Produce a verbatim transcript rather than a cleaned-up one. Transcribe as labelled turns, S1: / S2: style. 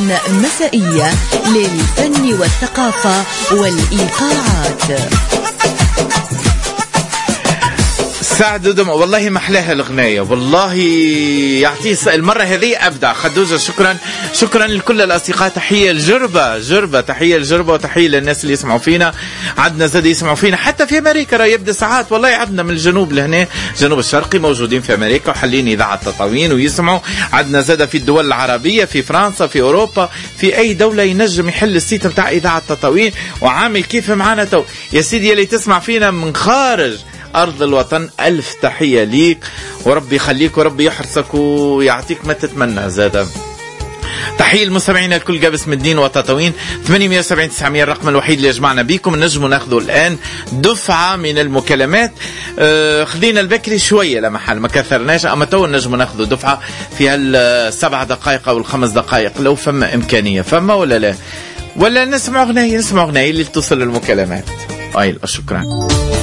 S1: مسائية للفن والثقافة والإيقاعات.
S2: سعد دم والله محلاها الغناية، والله يعطيه المرة هذه أبدع. خدوجة شكرا شكرا لكل الأصدقاء. تحية الجربة جربة تحية الجربة وتحية للناس اللي يسمعوا فينا. عدنا زاد يسمعوا فينا حتى في أمريكا، راه يبدأ ساعات والله عدنا من الجنوب لهنا، الجنوب الشرقي موجودين في أمريكا وحلين إذاعة تطاوين ويسمعوا. عدنا زاد في الدول العربية، في فرنسا، في أوروبا، في أي دولة ينجم يحل السيت متاع إذاعة تطاوين وعامل كيف معنا تو. يا سيدي اللي تسمع فينا من خارج أرض الوطن ألف تحية ليك، وربي يخليك وربي يحرسك ويعطيك ما تتمنى. زادة تحية المستمعين الكل جابس من الدين وتطاوين. ثمانية سبعة تسعمية الرقم الوحيد اللي يجمعنا بيكم. نجموا ناخذوا الآن دفعة من المكالمات. آه خذينا البكري شوية لمحل ما كثرناش، أما تو نجموا ناخذوا دفعة في هالسبع دقائق أو الخمس دقائق لو فما إمكانية. فما ولا لا؟ ولا نسمع غناية؟ نسمع غناية اللي توصل للمكالمات. أيوة شكرا.